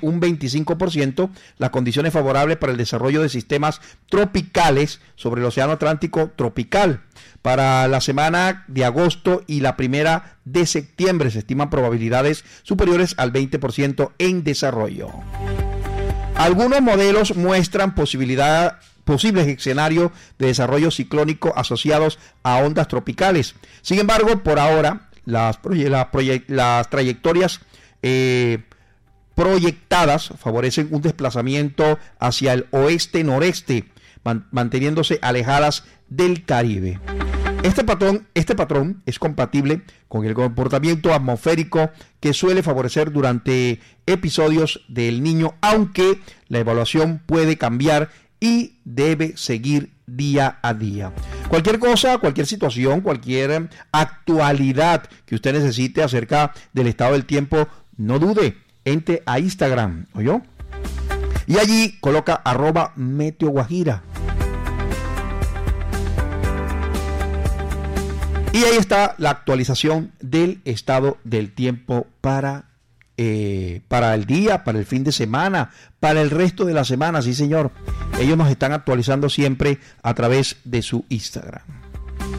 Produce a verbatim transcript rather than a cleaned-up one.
un veinticinco por ciento las condiciones favorables para el desarrollo de sistemas tropicales sobre el Océano Atlántico tropical. Para la semana de agosto y la primera de septiembre se estiman probabilidades superiores al veinte por ciento en desarrollo. Algunos modelos muestran posibilidad, posibles escenarios de desarrollo ciclónico asociados a ondas tropicales. Sin embargo, por ahora, las, las, las trayectorias eh, proyectadas favorecen un desplazamiento hacia el oeste-noreste, man, manteniéndose alejadas del Caribe. Este patrón, este patrón es compatible con el comportamiento atmosférico que suele favorecer durante episodios del Niño, aunque la evaluación puede cambiar y debe seguir día a día. Cualquier cosa, cualquier situación, cualquier actualidad que usted necesite acerca del estado del tiempo, no dude, entre a Instagram, ¿oyó? Y allí coloca arroba Meteo Guajira. Y ahí está la actualización del estado del tiempo para, eh, para el día, para el fin de semana, para el resto de la semana, sí señor. Ellos nos están actualizando siempre a través de su Instagram.